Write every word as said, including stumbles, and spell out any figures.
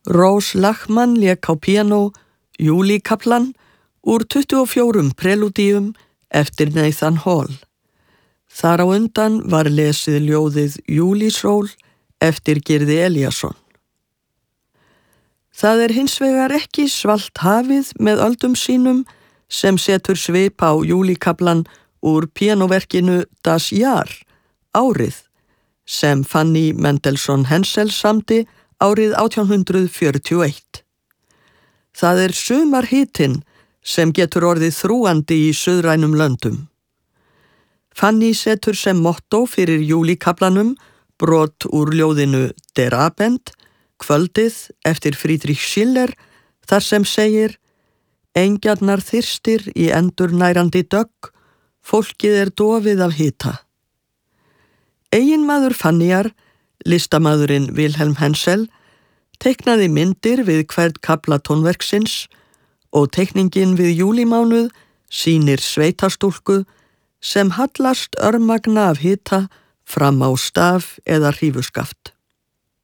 Rose Lachmann lék á píanó Júlíkaflann úr tuttugu og fjórum prelúdíum eftir Nathan Hall. Þar á undan var lesið ljóðið Júlísról eftir Gyrði Elíasson. Það er hins vegar ekki svalt hafið með öldum sínum sem setur svip á Júlíkaflann úr píanóverkinu Das Jahr, árið, sem Fanny Mendelssohn Hensel samdi árið átján hundrað fjörutíu og eitt. Það er sumarhitinn sem getur orðið þrúgandi í suðrænum löndum. Fanny setur sem mottó fyrir Júlíkaflanum brot úr ljóðinu Der Abend, kvöldið eftir Friedrich Schiller, þar sem segir: Engjarnar þyrstir í endurnærandi dögg, fólkið er dofið af hita. Eiginmaður Fannyar, listamaðurinn Wilhelm Hensel, teiknaði myndir við hvern kafla tónverksins og teikningin við júlímánuð sýnir sveitastúlku sem hallast örmagna af hita fram á staf eða hrífuskaft.